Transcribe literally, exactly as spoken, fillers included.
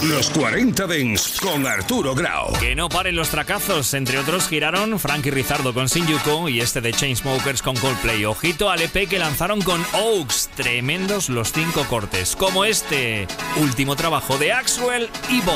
Los cuarenta Dents con Arturo Grau. Que no paren los tracazos. Entre otros giraron Frankie Rizardo con Shinjuku y este de Chainsmokers con Coldplay. Ojito al E P que lanzaron con Oaks. Tremendos los cinco cortes. Como este último trabajo de Axwell y Bon.